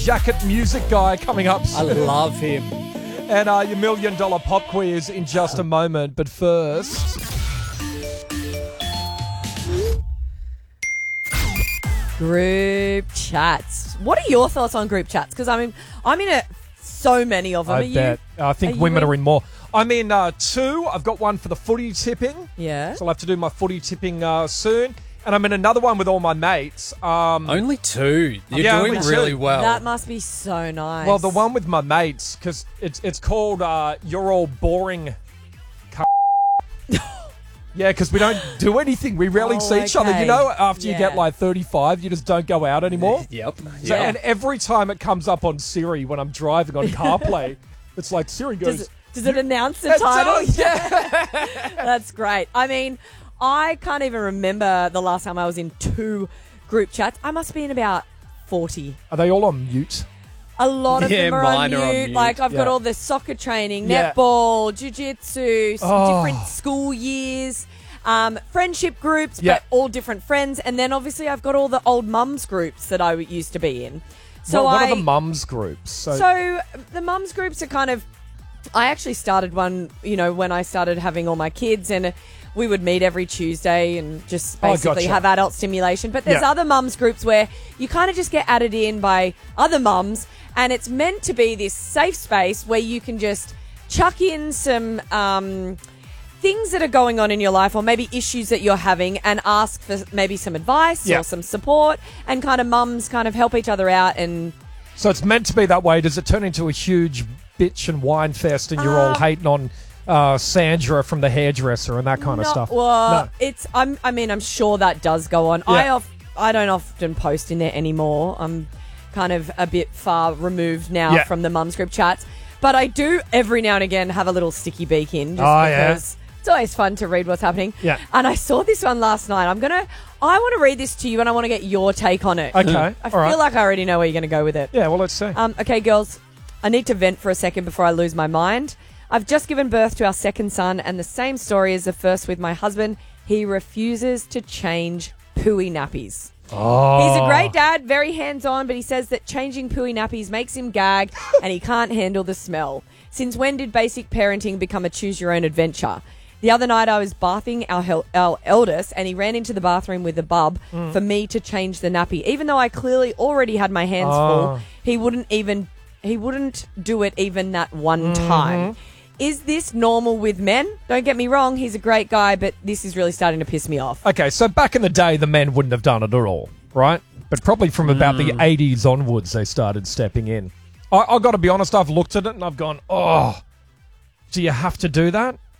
jacket music guy coming up I soon. love him. And your $1 million pop quiz in just a moment. But first... Group chats. What are your thoughts on group chats? Because I'm in so many of them. I bet. I think women are in more. I'm in 2. I've got one for the footy tipping. Yeah. So I'll have to do my footy tipping soon. And I'm in another one with all my mates. Only 2. You're doing only really 2. well. That must be so nice. Well, the one with my mates, because it's called You're All Boring. Yeah, because we don't do anything. We rarely see each other. okay. You know, after you Yeah. get like 35, you just don't go out anymore. Yep. So, and every time it comes up on Siri when I'm driving on CarPlay, it's like Siri goes... Does it announce the It title? does, yeah. That's great. I mean, I can't even remember the last time I was in 2 group chats. I must be in about 40. Are they all on mute? A lot of Yeah, them are on mine are on mute. mute. Like, I've got Yeah. all the soccer training, Yeah. netball, jiu-jitsu, Oh. different school years, friendship groups, Yeah. but all different friends. And then, obviously, I've got all the old mums groups that I used to be in. So what are the mums groups? So the mums groups are kind of... I actually started one, when I started having all my kids, and we would meet every Tuesday and just basically gotcha. have adult stimulation. But there's Yeah. other mums groups where you kind of just get added in by other mums, and it's meant to be this safe space where you can just chuck in some things that are going on in your life, or maybe issues that you're having, and ask for maybe some advice Yeah. or some support, and kind of mums kind of help each other out. And So it's meant to be that way. Does it turn into a huge bitch and wine fest and you're all hating on Sandra from the hairdresser and that kind of stuff? Well, No. I'm sure that does go on. Yeah. I don't often post in there anymore. I'm kind of a bit far removed now Yeah. from the mums group chats. But I do every now and again have a little sticky beak in, just Oh, yeah. because it's always fun to read what's happening. Yeah. And I saw this one last night. I want to read this to you, and I want to get your take on it. Okay, I all right. feel like I already know where you're going to go with it. Yeah, well, let's see. Okay, girls, I need to vent for a second before I lose my mind. I've just given birth to our second son, and the same story as the first with my husband. He refuses to change pooey nappies. Oh. He's a great dad, very hands-on, but he says that changing pooey nappies makes him gag and he can't handle the smell. Since when did basic parenting become a choose-your-own-adventure? The other night I was bathing our eldest, and he ran into the bathroom with a bub for me to change the nappy. Even though I clearly already had my hands full, he wouldn't do it even that one time. Is this normal with men? Don't get me wrong, he's a great guy, but this is really starting to piss me off. Okay, so back in the day, the men wouldn't have done it at all, right? But probably from about the 80s onwards, they started stepping in. I've got to be honest, I've looked at it and I've gone, oh, do you have to do that?